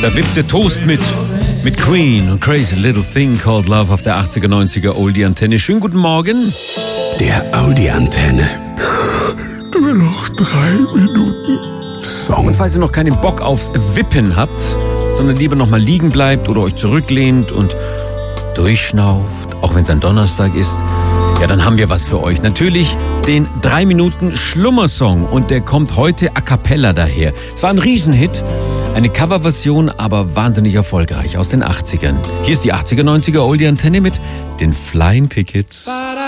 Da wippt der Toast mit Queen und Crazy Little Thing Called Love auf der 80er, 90er Oldie-Antenne. Schönen guten Morgen. Der Audi-Antenne. Nur noch 3 Minuten Song. Und falls ihr noch keinen Bock aufs Wippen habt, sondern lieber noch mal liegen bleibt oder euch zurücklehnt und durchschnauft, auch wenn es ein Donnerstag ist, ja, dann haben wir was für euch. Natürlich den 3 Minuten Schlummersong und der kommt heute a cappella daher. Es war ein Riesenhit, eine Coverversion, aber wahnsinnig erfolgreich aus den 80ern. Hier ist die 80er, 90er Oldie-Antenne mit den Flying Pickets.